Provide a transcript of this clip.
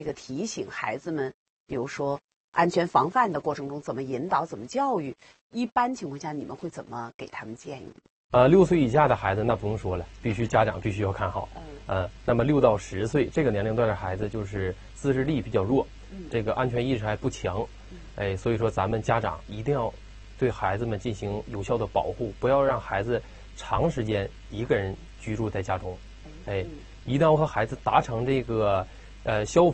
这个提醒孩子们，比如说安全防范的过程中怎么引导、怎么教育？一般情况下，你们会怎么给他们建议 ？6岁以下的孩子那不用说了，家长必须要看好。那么6到10岁这个年龄段的孩子，就是自制力比较弱，这个安全意识还不强，所以说咱们家长一定要对孩子们进行有效的保护，不要让孩子长时间一个人居住在家中。一旦要和孩子达成这个消